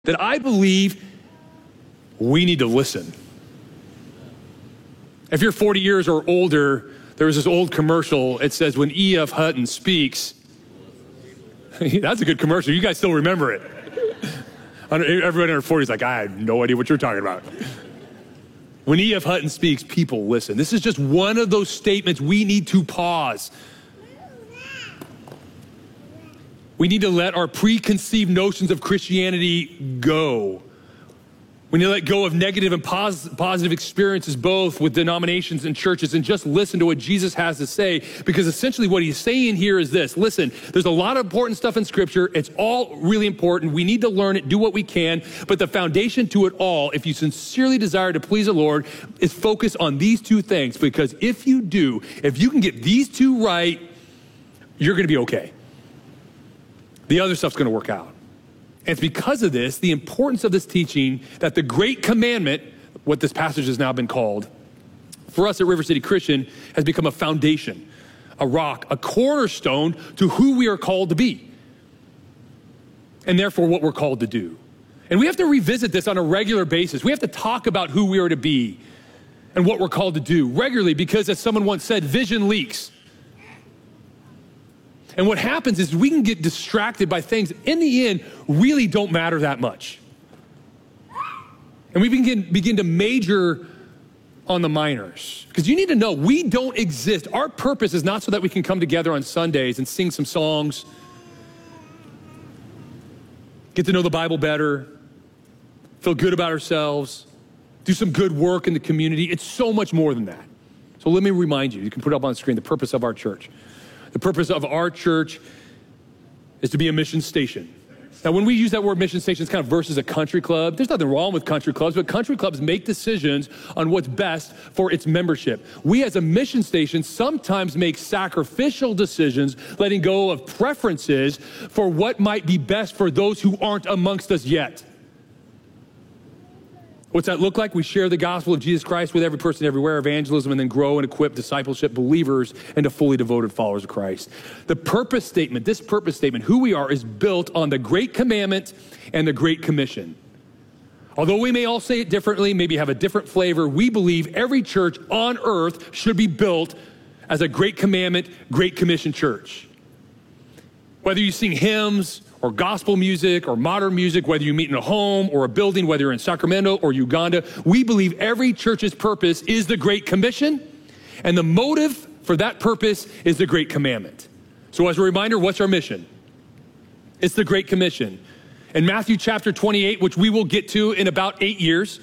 that I believe we need to listen. If you're 40 years or older, there was this old commercial. It says, when E.F. Hutton speaks, that's a good commercial. You guys still remember it. Everyone under 40 is like, I have no idea what you're talking about. When E.F. Hutton speaks, people listen. This is just one of those statements we need to pause. We need to let our preconceived notions of Christianity go. We need to let go of negative and positive experiences both with denominations and churches and just listen to what Jesus has to say, because essentially what he's saying here is this. Listen, there's a lot of important stuff in Scripture. It's all really important. We need to learn it, do what we can, but the foundation to it all, if you sincerely desire to please the Lord, is focus on these two things, because if you do, if you can get these two right, you're going to be okay. The other stuff's going to work out. And it's because of this, the importance of this teaching, that the great commandment, what this passage has now been called, for us at River City Christian, has become a foundation, a rock, a cornerstone to who we are called to be, and therefore what we're called to do. And we have to revisit this on a regular basis. We have to talk about who we are to be and what we're called to do regularly, because as someone once said, vision leaks. And what happens is we can get distracted by things that in the end really don't matter that much. And we begin to major on the minors. Because you need to know, we don't exist. Our purpose is not so that we can come together on Sundays and sing some songs, get to know the Bible better, feel good about ourselves, do some good work in the community. It's so much more than that. So let me remind you, you can put it up on the screen, the purpose of our church. The purpose of our church is to be a mission station. Now, when we use that word mission station, it's kind of versus a country club. There's nothing wrong with country clubs, but country clubs make decisions on what's best for its membership. We as a mission station sometimes make sacrificial decisions, letting go of preferences for what might be best for those who aren't amongst us yet. What's that look like? We share the gospel of Jesus Christ with every person everywhere, evangelism, and then grow and equip discipleship believers into fully devoted followers of Christ. The purpose statement, this purpose statement, who we are, is built on the Great Commandment and the Great Commission. Although we may all say it differently, maybe have a different flavor, we believe every church on earth should be built as a Great Commandment, Great Commission church. Whether you sing hymns or gospel music or modern music, whether you meet in a home or a building, whether you're in Sacramento or Uganda, we believe every church's purpose is the Great Commission, and the motive for that purpose is the Great Commandment. So as a reminder, what's our mission? It's the Great Commission. In Matthew chapter 28, which we will get to in about 8 years,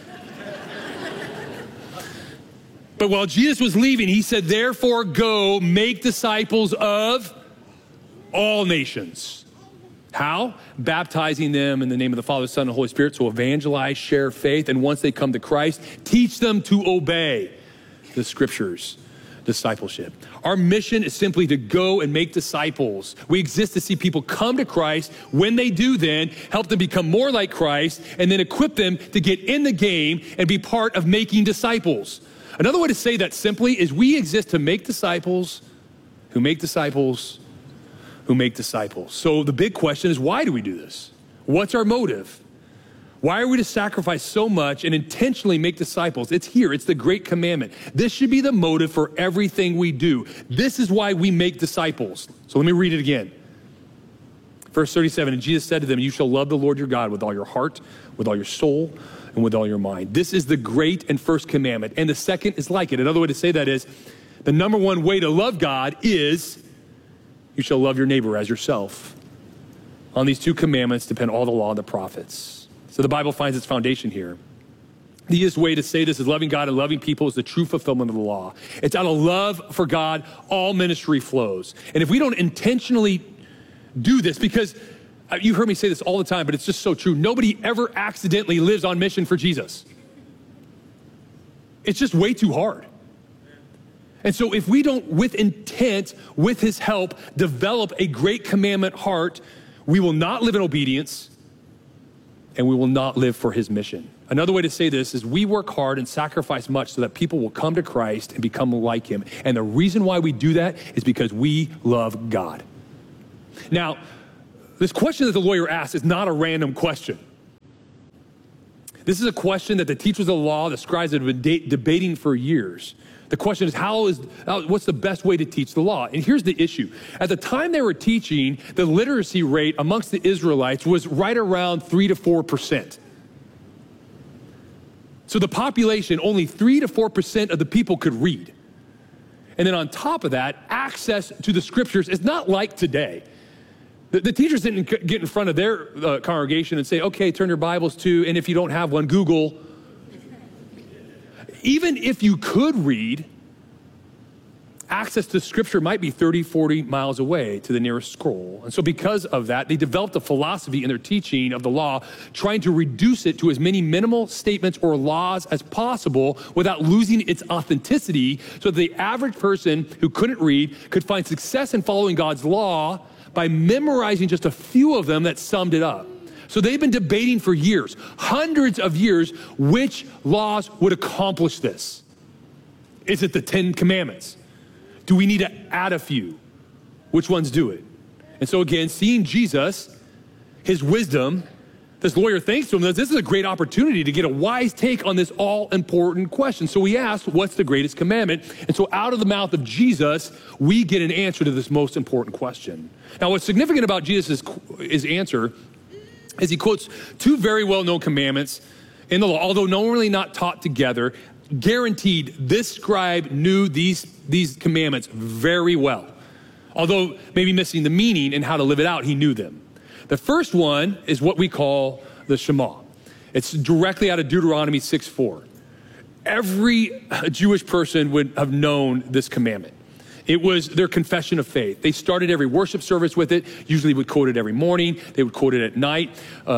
but while Jesus was leaving, he said, therefore go make disciples of all nations. How? Baptizing them in the name of the Father, Son, and Holy Spirit. So evangelize, share faith, and once they come to Christ, teach them to obey the Scriptures, discipleship. Our mission is simply to go and make disciples. We exist to see people come to Christ. When they do, then help them become more like Christ, and then equip them to get in the game and be part of making disciples. Another way to say that simply is we exist to make disciples who make disciples who make disciples. So the big question is, why do we do this? What's our motive? Why are we to sacrifice so much and intentionally make disciples? It's here. It's the Great Commandment. This should be the motive for everything we do. This is why we make disciples. So let me read it again. Verse 37, and Jesus said to them, you shall love the Lord your God with all your heart, with all your soul, and with all your mind. This is the great and first commandment. And the second is like it. Another way to say that is, the number one way to love God is, you shall love your neighbor as yourself. On these two commandments depend all the law and the prophets. So the Bible finds its foundation here. The easiest way to say this is loving God and loving people is the true fulfillment of the law. It's out of love for God, all ministry flows. And if we don't intentionally do this, because you heard me say this all the time, but it's just so true. Nobody ever accidentally lives on mission for Jesus. It's just way too hard. And so if we don't, with intent, with his help, develop a great commandment heart, we will not live in obedience and we will not live for his mission. Another way to say this is we work hard and sacrifice much so that people will come to Christ and become like him. And the reason why we do that is because we love God. Now, this question that the lawyer asked is not a random question. This is a question that the teachers of the law, the scribes have been debating for years. The question is, what's the best way to teach the law? And here's the issue. At the time they were teaching, the literacy rate amongst the Israelites was right around 3 to 4%. So the population, only 3 to 4% of the people could read. And then on top of that, access to the scriptures is not like today. The teachers didn't get in front of their congregation and say, okay, turn your Bibles to, and if you don't have one, Google. Even if you could read, access to scripture might be 30, 40 miles away to the nearest scroll. And so because of that, they developed a philosophy in their teaching of the law, trying to reduce it to as many minimal statements or laws as possible without losing its authenticity, so that the average person who couldn't read could find success in following God's law by memorizing just a few of them that summed it up. So they've been debating for years, hundreds of years, which laws would accomplish this. Is it the 10 Commandments? Do we need to add a few? Which ones do it? And so again, seeing Jesus, his wisdom, this lawyer thinks to him, this is a great opportunity to get a wise take on this all-important question. So we asked, what's the greatest commandment? And so out of the mouth of Jesus, we get an answer to this most important question. Now, what's significant about Jesus' answer is he quotes two very well-known commandments in the law, although normally not taught together. Guaranteed, this scribe knew these commandments very well. Although maybe missing the meaning and how to live it out, he knew them. The first one is what we call the Shema. It's directly out of Deuteronomy 6:4. Every Jewish person would have known this commandment. It was their confession of faith. They started every worship service with it, usually would quote it every morning. They would quote it at night.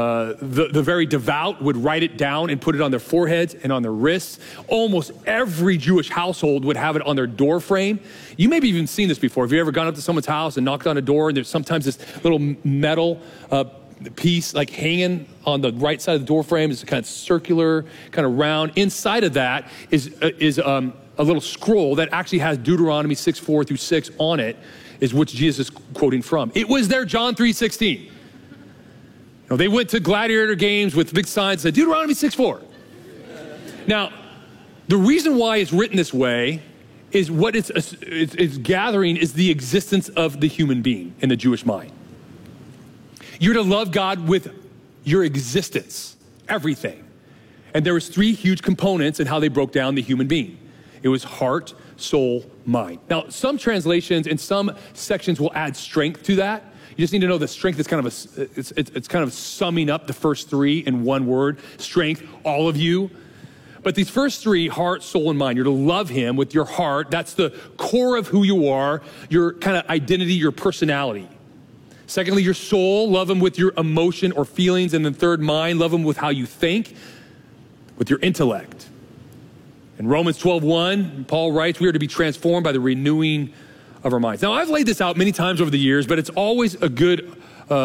The very devout would write it down and put it on their foreheads and on their wrists. Almost every Jewish household would have it on their door frame. You may have even seen this before. Have you ever gone up to someone's house and knocked on a door, and there's sometimes this little metal piece like hanging on the right side of the door frame? It's kind of circular, kind of round. Inside of that is a little scroll that actually has Deuteronomy 6:4 through 6 on it, is which Jesus is quoting from. It was their John 3:16. They went to gladiator games with big signs that said Deuteronomy 6:4. Now, the reason why it's written this way is what it's gathering is the existence of the human being in the Jewish mind. You're to love God with your existence, everything. And there was three huge components in how they broke down the human being. It was heart, soul, mind. Now, some translations and some sections will add strength to that. You just need to know that strength is kind of it's kind of summing up the first three in one word. Strength, all of you. But these first three, heart, soul, and mind, you're to love him with your heart. That's the core of who you are, your kind of identity, your personality. Secondly, your soul, love him with your emotion or feelings. And then third, mind, love him with how you think, with your intellect. In Romans 12:1, Paul writes, we are to be transformed by the renewing of our minds. Now, I've laid this out many times over the years, but it's always a good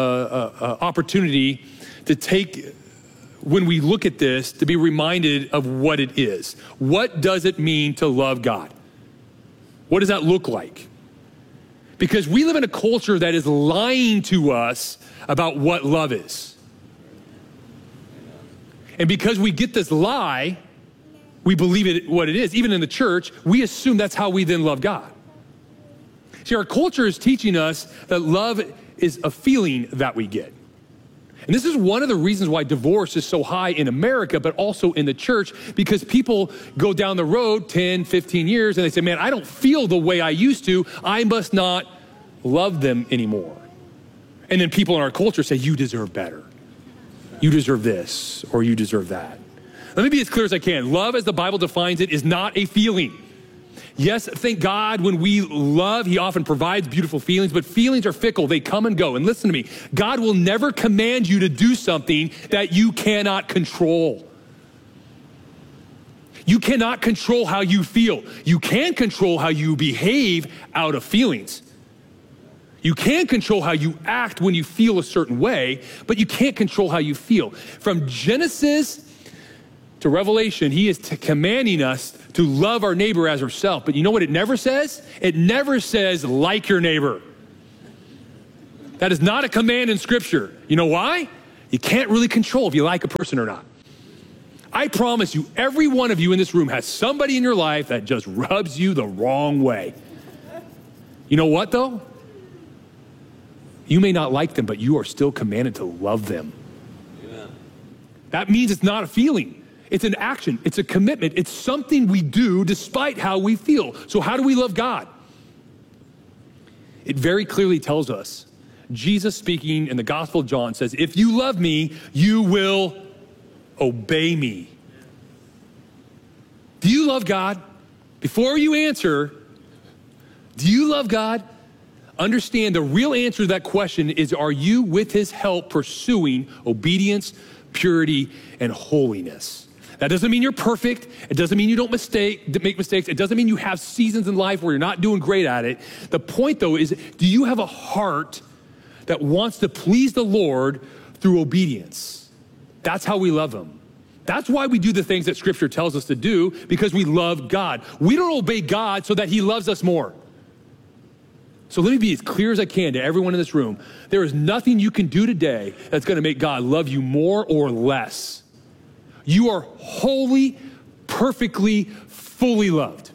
opportunity to take, when we look at this, to be reminded of what it is. What does it mean to love God? What does that look like? Because we live in a culture that is lying to us about what love is. And because we get this lie, we believe it what it is. Even in the church, we assume that's how we then love God. See, our culture is teaching us that love is a feeling that we get. And this is one of the reasons why divorce is so high in America, but also in the church, because people go down the road 10, 15 years and they say, man, I don't feel the way I used to. I must not love them anymore. And then people in our culture say, you deserve better. You deserve this, or you deserve that. Let me be as clear as I can. Love, as the Bible defines it, is not a feeling. Yes, thank God when we love, he often provides beautiful feelings, but feelings are fickle. They come and go. And listen to me, God will never command you to do something that you cannot control. You cannot control how you feel. You can control how you behave out of feelings. You can control how you act when you feel a certain way, but you can't control how you feel. From Genesis to Revelation, he is commanding us to love our neighbor as ourselves. But you know what it never says? It never says, like your neighbor. That is not a command in Scripture. You know why? You can't really control if you like a person or not. I promise you, every one of you in this room has somebody in your life that just rubs you the wrong way. You know what, though? You may not like them, but you are still commanded to love them. Amen. That means it's not a feeling. It's an action. It's a commitment. It's something we do despite how we feel. So how do we love God? It very clearly tells us. Jesus speaking in the Gospel of John says, if you love me, you will obey me. Do you love God? Before you answer, do you love God? Understand the real answer to that question is, are you with his help pursuing obedience, purity, and holiness? That doesn't mean you're perfect. It doesn't mean you don't make mistakes. It doesn't mean you have seasons in life where you're not doing great at it. The point, though, is do you have a heart that wants to please the Lord through obedience? That's how we love him. That's why we do the things that Scripture tells us to do, because we love God. We don't obey God so that he loves us more. So let me be as clear as I can to everyone in this room. There is nothing you can do today that's going to make God love you more or less. You are wholly, perfectly, fully loved.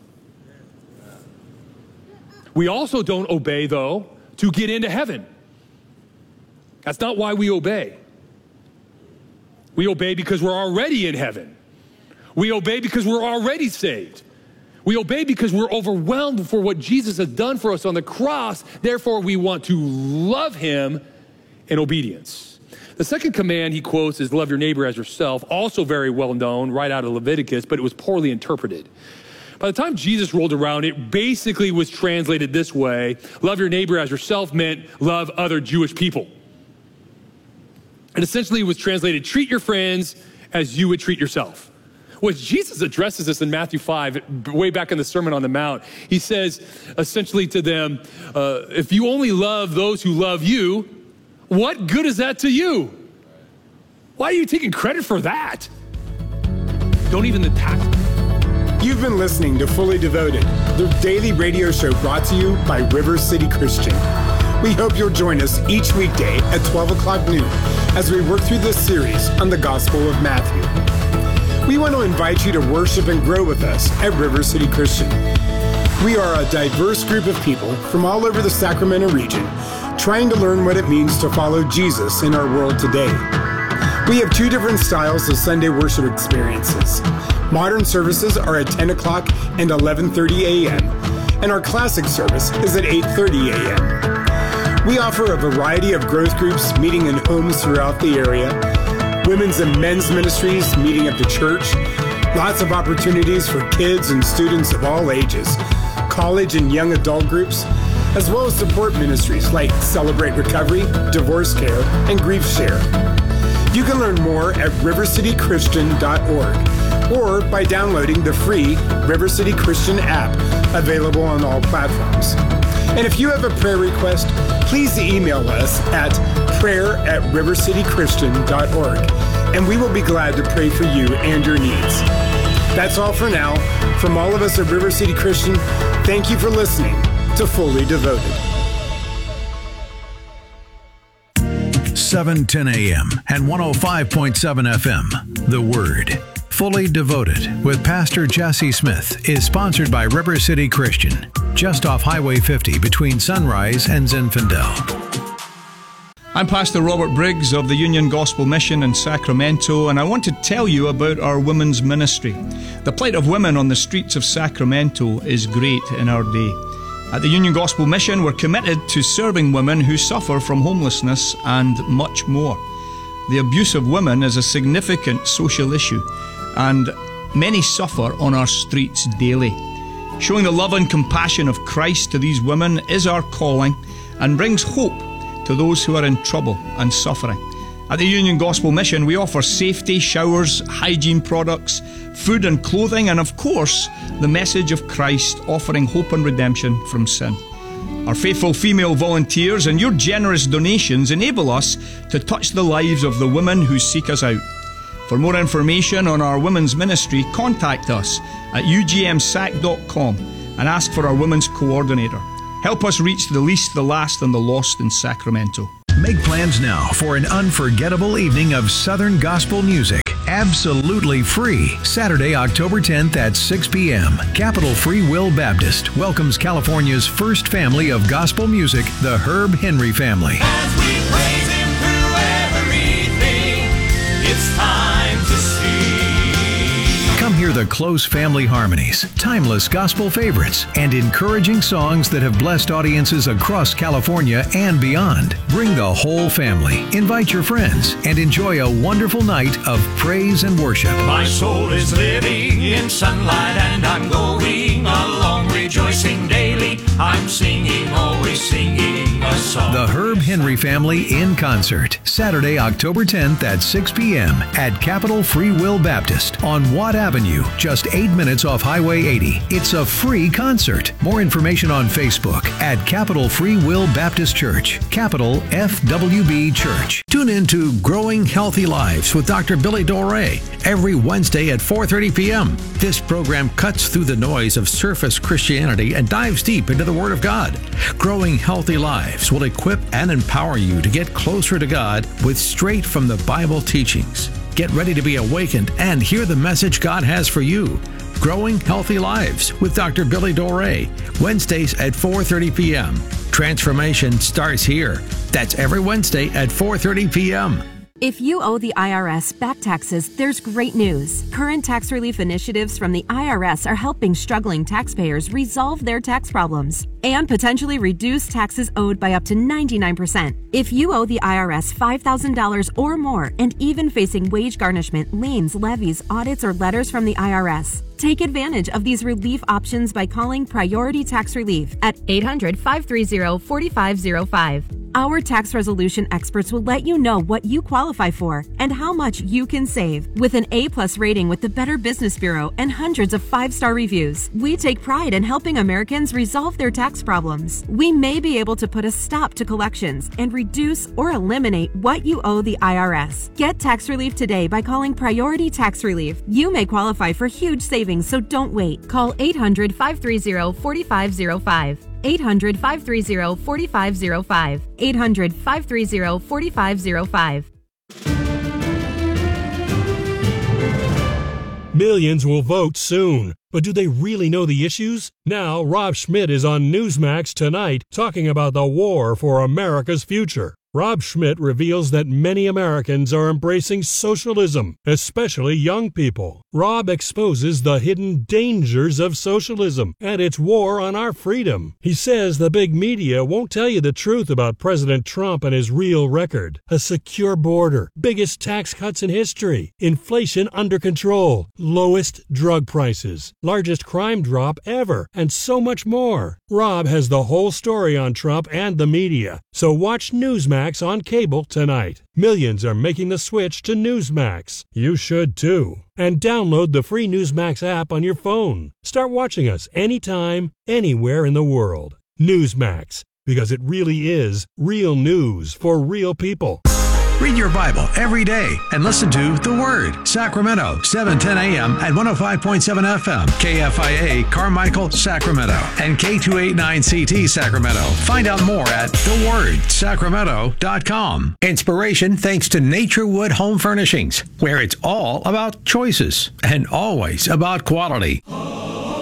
We also don't obey, though, to get into heaven. That's not why we obey. We obey because we're already in heaven. We obey because we're already saved. We obey because we're overwhelmed for what Jesus has done for us on the cross. Therefore, we want to love him in obedience. The second command he quotes is love your neighbor as yourself, also very well known right out of Leviticus, but it was poorly interpreted. By the time Jesus rolled around, it basically was translated this way. Love your neighbor as yourself meant love other Jewish people. It essentially was translated, treat your friends as you would treat yourself. When Jesus addresses this in Matthew 5, way back in the Sermon on the Mount, he says essentially to them, if you only love those who love you, what good is that to you? Why are you taking credit for that? Don't even attack. You've been listening to Fully Devoted, the daily radio show brought to you by River City Christian. We hope you'll join us each weekday at 12 o'clock noon as we work through this series on the Gospel of Matthew. We want to invite you to worship and grow with us at River City Christian. We are a diverse group of people from all over the Sacramento region trying to learn what it means to follow Jesus in our world today. We have two different styles of Sunday worship experiences. Modern services are at 10 o'clock and 11:30 a.m., and our classic service is at 8:30 a.m. We offer a variety of growth groups meeting in homes throughout the area, women's and men's ministries meeting at the church, lots of opportunities for kids and students of all ages, college and young adult groups, as well as support ministries like Celebrate Recovery, Divorce Care, and Grief Share. You can learn more at rivercitychristian.org or by downloading the free River City Christian app available on all platforms. And if you have a prayer request, please email us at prayer@rivercitychristian.org, and we will be glad to pray for you and your needs. That's all for now. From all of us at River City Christian, thank you for listening to Fully Devoted. 710 AM and 105.7 FM. The Word. Fully Devoted with Pastor Jesse Smith is sponsored by River City Christian, just off Highway 50 between Sunrise and Zinfandel. I'm Pastor Robert Briggs of the Union Gospel Mission in Sacramento, and I want to tell you about our women's ministry. The plight of women on the streets of Sacramento is great in our day. At the Union Gospel Mission, we're committed to serving women who suffer from homelessness and much more. The abuse of women is a significant social issue, and many suffer on our streets daily. Showing the love and compassion of Christ to these women is our calling and brings hope to those who are in trouble and suffering. At the Union Gospel Mission, we offer safety, showers, hygiene products, food and clothing, and of course, the message of Christ offering hope and redemption from sin. Our faithful female volunteers and your generous donations enable us to touch the lives of the women who seek us out. For more information on our women's ministry, contact us at ugmsac.com and ask for our women's coordinator. Help us reach the least, the last, and the lost in Sacramento. Make plans now for an unforgettable evening of Southern gospel music absolutely free. Saturday, October 10th at 6 p.m. Capital Free Will Baptist welcomes California's first family of gospel music, the Herb Henry family. As we praise Him through everything, it's time to sing. Come hear the close family harmonies, timeless gospel favorites, and encouraging songs that have blessed audiences across California and beyond. Bring the whole family, invite your friends, and enjoy a wonderful night of praise and worship. My soul is living in sunlight and I'm going along, rejoicing daily. I'm singing, always singing a song. The Herb Henry family in concert, Saturday, October 10th at 6 p.m. at Capital Free Will Baptist on Watt Avenue, just 8 minutes off Highway 80. It's a free concert. More information on Facebook at Capital Free Will Baptist Church, Capital FWB Church. Tune in to Growing Healthy Lives with Dr. Billy Dore every Wednesday at 4:30 p.m. This program cuts through the noise of surface Christianity and dives deep into the Word of God. Growing Healthy Lives will equip and empower you to get closer to God with straight from the Bible teachings. Get ready to be awakened and hear the message God has for you. Growing Healthy Lives with Dr. Billy Dore, Wednesdays at 4:30 p.m. Transformation starts here. That's every Wednesday at 4:30 p.m. If you owe the IRS back taxes, there's great news. Current tax relief initiatives from the IRS are helping struggling taxpayers resolve their tax problems and potentially reduce taxes owed by up to 99%. If you owe the IRS $5,000 or more and even facing wage garnishment, liens, levies, audits, or letters from the IRS, take advantage of these relief options by calling Priority Tax Relief at 800-530-4505. Our tax resolution experts will let you know what you qualify for and how much you can save. With an A+ rating with the Better Business Bureau and hundreds of 5-star reviews, we take pride in helping Americans resolve their tax problems. We may be able to put a stop to collections and reduce or eliminate what you owe the IRS. Get tax relief today by calling Priority Tax Relief. You may qualify for huge savings, so don't wait. Call 800-530-4505. 800-530-4505. 800-530-4505. Millions will vote soon, but do they really know the issues? Now, Rob Schmidt is on Newsmax tonight talking about the war for America's future. Rob Schmidt reveals that many Americans are embracing socialism, especially young people. Rob exposes the hidden dangers of socialism and its war on our freedom. He says the big media won't tell you the truth about President Trump and his real record. A secure border, biggest tax cuts in history, inflation under control, lowest drug prices, largest crime drop ever, and so much more. Rob has the whole story on Trump and the media, so watch Newsmax on cable tonight. Millions are making the switch to Newsmax. You should too. And download the free Newsmax app on your phone. Start watching us anytime, anywhere in the world. Newsmax, because it really is real news for real people. Read your Bible every day and listen to The Word, Sacramento, 7:10 a.m. at 105.7 FM, KFIA, Carmichael, Sacramento, and K289CT, Sacramento. Find out more at thewordsacramento.com. Inspiration thanks to Naturewood Home Furnishings, where it's all about choices and always about quality.